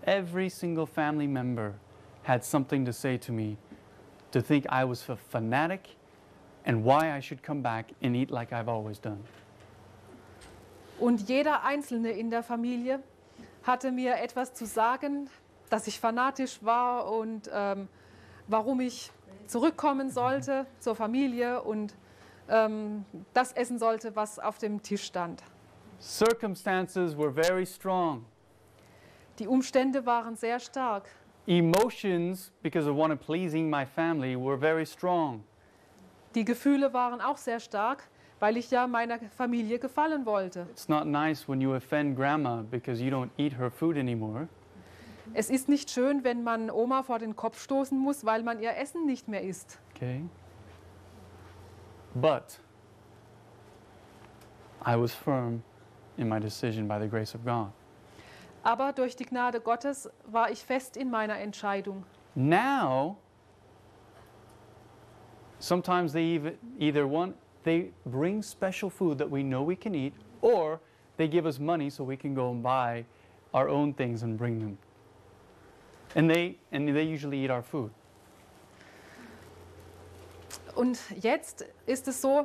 every single family member had something to say to me, to think I was a fanatic and why I should come back and eat like I've always done. Und jeder Einzelne in der Familie hatte mir etwas zu sagen, dass ich fanatisch war und warum ich zurückkommen sollte zur Familie und das essen sollte, was auf dem Tisch stand. Circumstances were very strong. Die Umstände waren sehr stark. Emotions, because of wanting pleasing my family, were very strong. Die Gefühle waren auch sehr stark, weil ich ja meiner Familie gefallen wollte. It's not nice when you offend grandma because you don't eat her food anymore. Es ist nicht schön, wenn man Oma vor den Kopf stoßen muss, weil man ihr Essen nicht mehr isst. Okay? But I was firm in my decision by the grace of God. Aber durch die Gnade Gottes war ich fest in meiner Entscheidung. Now, sometimes they they bring special food that we know we can eat, or they give us money so we can go and buy our own things and bring them. And they usually eat our food. Und jetzt ist es so,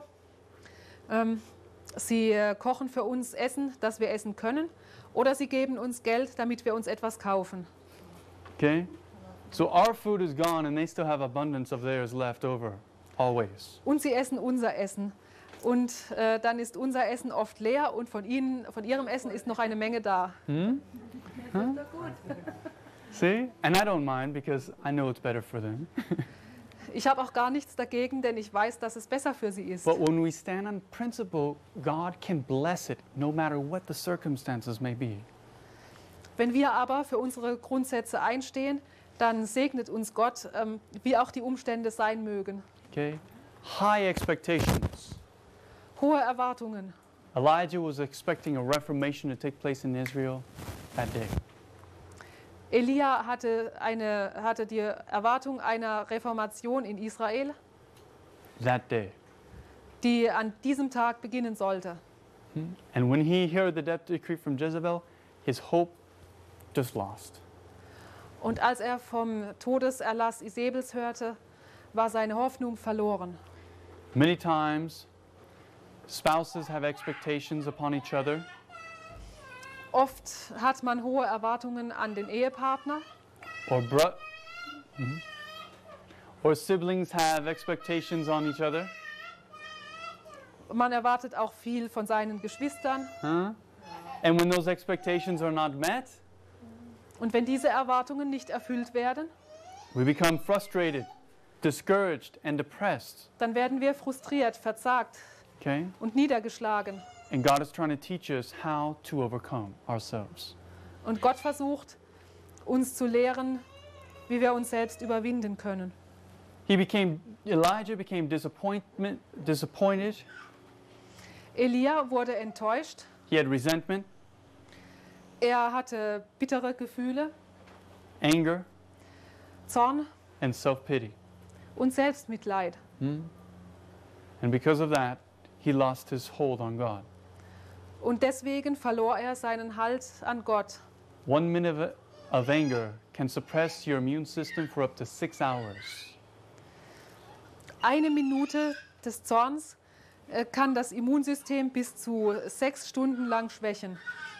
sie kochen für uns Essen, das wir essen können, oder sie geben uns Geld, damit wir uns etwas kaufen. Okay? So our food is gone and they still have abundance of theirs left over, always. Und sie essen unser Essen. Und dann ist unser Essen oft leer und von ihrem Essen ist noch eine Menge da. Huh? See? And I don't mind because I know it's better for them. Ich habe auch gar nichts dagegen, denn ich weiß, dass es besser für sie ist. But when we stand on principle, God can bless it no matter what the circumstances may be. Wenn wir aber für unsere Grundsätze einstehen, dann segnet uns Gott, wie auch die Umstände sein mögen. Okay? High expectations. Hohe Erwartungen. Elijah was expecting a reformation to take place in Israel that day. Elia hatte die Erwartung einer Reformation in Israel, That day. die an diesem Tag beginnen sollte. And when he heard the death decree from Jezebel, his hope just lost. Und als er vom Todeserlass Isabels hörte, war seine Hoffnung verloren. Many times, spouses have expectations upon each other. Oft hat man hohe Erwartungen an den Ehepartner or siblings have expectations on each other. Man erwartet auch viel von seinen Geschwistern. And when those expectations are not met, Und wenn diese Erwartungen nicht erfüllt werden, we become frustrated, discouraged, and depressed. dann werden wir frustriert, verzagt Okay? und niedergeschlagen. And God is trying to teach us how to overcome ourselves. Und Gott versucht, uns zu lehren, wie wir uns selbst überwinden können. Elijah became disappointed. Elia wurde enttäuscht. He had resentment, Er hatte bittere Gefühle, anger, Zorn and self-pity. und Selbstmitleid. And because of that, he lost his hold on God. Und deswegen verlor er seinen Halt an Gott. 1 minute of anger can suppress your immune system for up to 6 hours. Eine Minute des Zorns kann das Immunsystem bis zu 6 Stunden lang schwächen.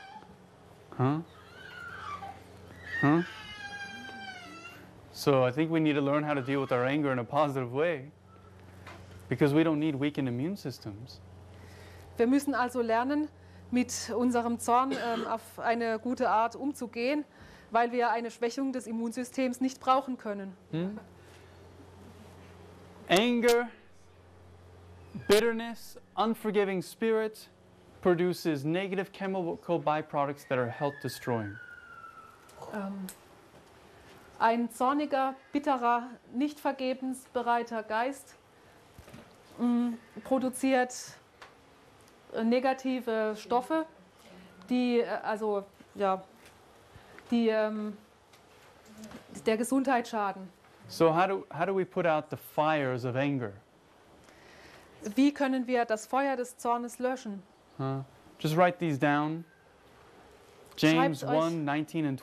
So I think we need to learn how to deal with our anger in a positive way, because we don't need weakened immune systems. Wir müssen also lernen, mit unserem Zorn auf eine gute Art umzugehen, weil wir eine Schwächung des Immunsystems nicht brauchen können. Anger, bitterness, unforgiving spirit produces negative chemical byproducts that are health destroying. Ein zorniger, bitterer, nicht vergebensbereiter Geist produziert negative Stoffe, die der Gesundheit schaden. So how do we put out the fires of anger? Wie können wir das Feuer des Zornes löschen? Just write these down. James Schreibt's euch. 1:19 and